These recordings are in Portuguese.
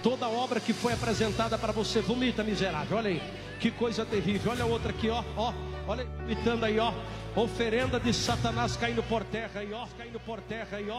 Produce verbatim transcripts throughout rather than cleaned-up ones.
Toda obra que foi apresentada para você, vomita, miserável. Olha aí, que coisa terrível. Olha a outra aqui, ó, ó. Olha aí, vomitando aí, ó. Oferenda de Satanás caindo por terra aí, ó. Caindo por terra aí, ó.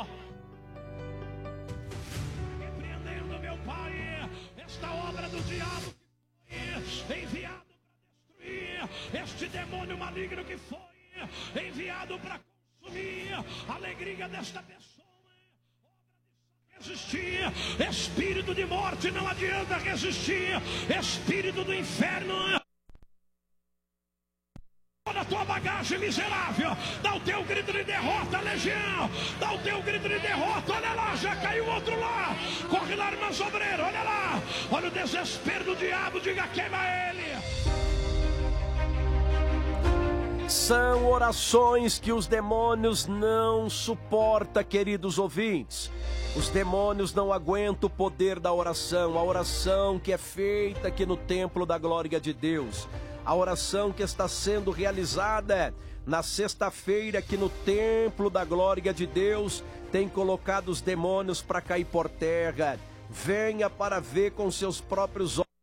Repreendendo, meu Pai, esta obra do diabo que foi enviado para destruir, este demônio maligno que foi enviado para consumir a alegria desta pessoa. Resistir, espírito de morte não adianta resistir, espírito do inferno. Toda a tua bagagem miserável, dá o teu grito de derrota, legião, dá o teu grito de derrota. Olha lá, já caiu outro lá, corre lá, irmã Sobreira, olha lá, olha o desespero do diabo, diga queima ele. São orações que os demônios não suportam, queridos ouvintes. Os demônios não aguentam o poder da oração, a oração que é feita aqui no templo da glória de Deus. A oração que está sendo realizada na sexta-feira aqui no templo da glória de Deus tem colocado os demônios para cair por terra. Venha para ver com seus próprios olhos.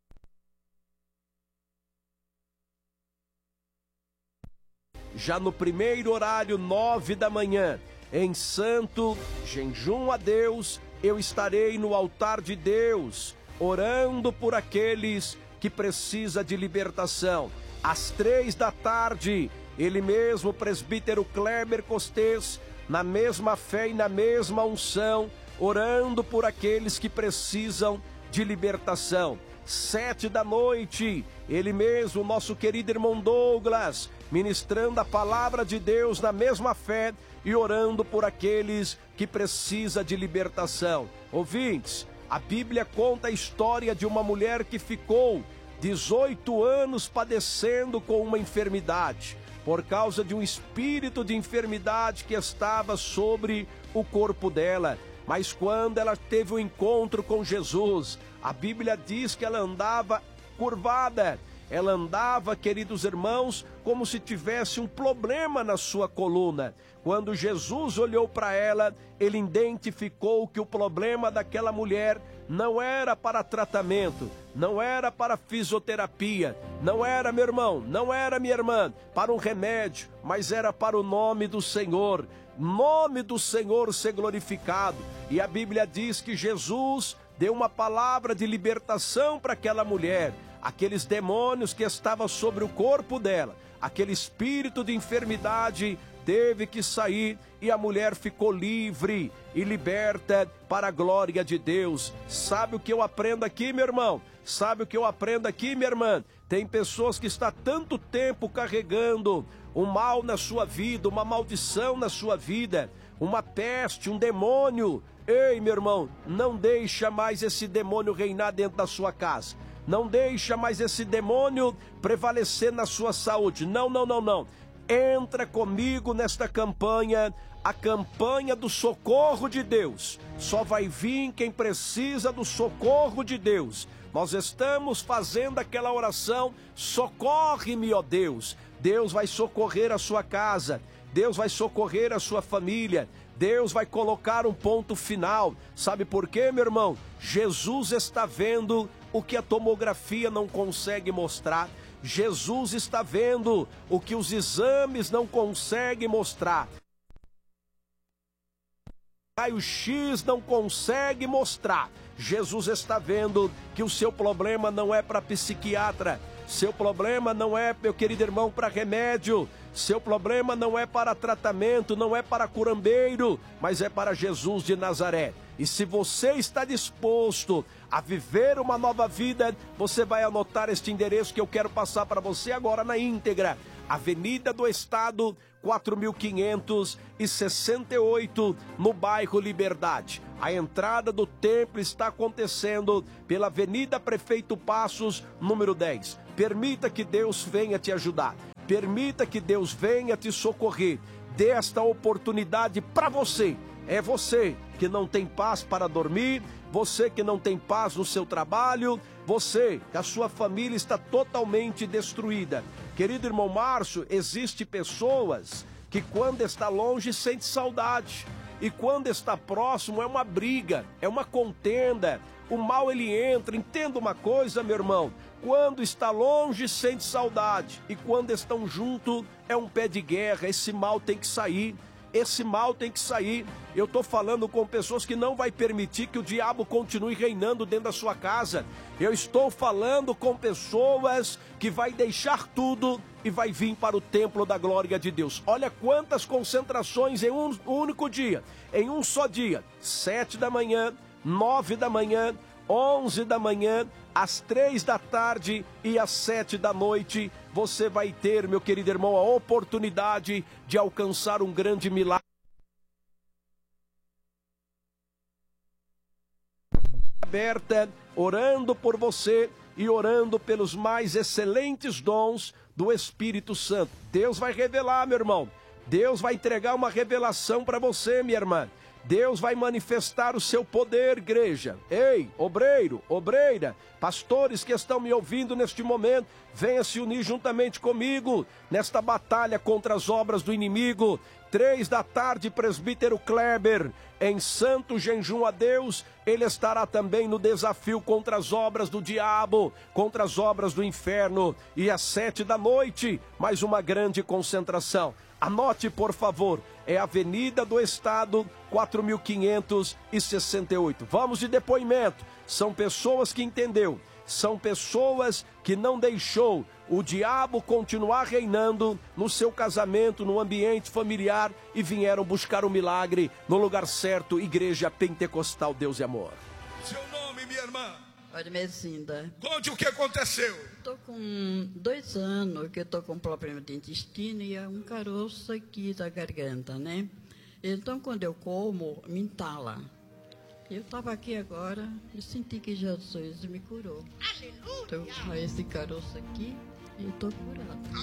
Já no primeiro horário, nove da manhã, em santo jejum a Deus, eu estarei no altar de Deus, orando por aqueles que precisam de libertação. Às três da tarde, ele mesmo, o presbítero Kleber Costes, na mesma fé e na mesma unção, orando por aqueles que precisam de libertação. Sete da noite, ele mesmo, nosso querido irmão Douglas, ministrando a palavra de Deus na mesma fé e orando por aqueles que precisam de libertação. Ouvintes, a Bíblia conta a história de uma mulher que ficou dezoito anos padecendo com uma enfermidade, por causa de um espírito de enfermidade que estava sobre o corpo dela. Mas quando ela teve o um encontro com Jesus, a Bíblia diz que ela andava curvada. Ela andava, queridos irmãos, como se tivesse um problema na sua coluna. Quando Jesus olhou para ela, ele identificou que o problema daquela mulher não era para tratamento, não era para fisioterapia, não era, meu irmão, não era, minha irmã, para um remédio, mas era para o nome do Senhor. Nome do Senhor ser glorificado. E a Bíblia diz que Jesus deu uma palavra de libertação para aquela mulher. Aqueles demônios que estavam sobre o corpo dela, aquele espírito de enfermidade teve que sair e a mulher ficou livre e liberta para a glória de Deus. Sabe o que eu aprendo aqui, meu irmão? Sabe o que eu aprendo aqui, minha irmã? Tem pessoas que estão tanto tempo carregando um mal na sua vida, uma maldição na sua vida, uma peste, um demônio. Ei, meu irmão, não deixa mais esse demônio reinar dentro da sua casa. Não deixa mais esse demônio prevalecer na sua saúde. Não, não, não, não. Entra comigo nesta campanha, a campanha do socorro de Deus. Só vai vir quem precisa do socorro de Deus. Nós estamos fazendo aquela oração, socorre-me, ó Deus. Deus vai socorrer a sua casa, Deus vai socorrer a sua família, Deus vai colocar um ponto final. Sabe por quê, meu irmão? Jesus está vendo o que a tomografia não consegue mostrar. Jesus está vendo o que os exames não conseguem mostrar. Raio-X não consegue mostrar. Jesus está vendo que o seu problema não é para psiquiatra. Seu problema não é, meu querido irmão, para remédio. Seu problema não é para tratamento, não é para curandeiro, mas é para Jesus de Nazaré. E se você está disposto a viver uma nova vida, você vai anotar este endereço que eu quero passar para você agora na íntegra. Avenida do Estado, quatro mil quinhentos e sessenta e oito, no bairro Liberdade. A entrada do templo está acontecendo pela Avenida Prefeito Passos, número dez. Permita que Deus venha te ajudar. Permita que Deus venha te socorrer. Dê esta oportunidade para você. É você que não tem paz para dormir, você que não tem paz no seu trabalho, você que a sua família está totalmente destruída. Querido irmão Márcio, existem pessoas que quando está longe sente saudade. E quando está próximo é uma briga, é uma contenda. O mal ele entra. Entenda uma coisa, meu irmão. Quando está longe, sente saudade. E quando estão junto, é um pé de guerra. Esse mal tem que sair. Esse mal tem que sair. Eu estou falando com pessoas que não vai permitir que o diabo continue reinando dentro da sua casa. Eu estou falando com pessoas que vai deixar tudo e vai vir para o templo da glória de Deus. Olha quantas concentrações em um único dia, em um só dia. Sete da manhã, nove da manhã, onze da manhã, às três da tarde e às sete da noite, você vai ter, meu querido irmão, a oportunidade de alcançar um grande milagre. Aberta, orando por você e orando pelos mais excelentes dons do Espírito Santo. Deus vai revelar, meu irmão. Deus vai entregar uma revelação para você, minha irmã. Deus vai manifestar o seu poder, igreja. Ei, obreiro, obreira, pastores que estão me ouvindo neste momento, venha se unir juntamente comigo nesta batalha contra as obras do inimigo. Três da tarde, presbítero Kleber, em santo jejum a Deus, ele estará também no desafio contra as obras do diabo, contra as obras do inferno. E às sete da noite, mais uma grande concentração. Anote, por favor, é Avenida do Estado, quatro mil quinhentos e sessenta e oito. Vamos de depoimento. São pessoas que entendeu, são pessoas que não deixou o diabo continuar reinando no seu casamento, no ambiente familiar e vieram buscar o milagre no lugar certo, Igreja Pentecostal Deus e Amor. Seu nome, minha irmã? Ormezinda. Conte o que aconteceu. Estou com dois anos que estou com problema de intestino e é um caroço aqui da garganta, né? Então, quando eu como, me entala. Eu estava aqui agora e senti que Jesus me curou. Aleluia! Estou com esse caroço aqui e estou curada.